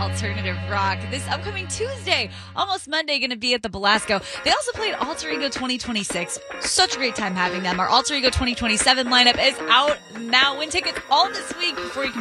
alternative rock. This upcoming Tuesday, almost Monday, going to be at the Belasco. They also played Alter Ego 2026. Such a great time having them. Our Alter Ego 2027 lineup is out now. Win tickets all this week before you can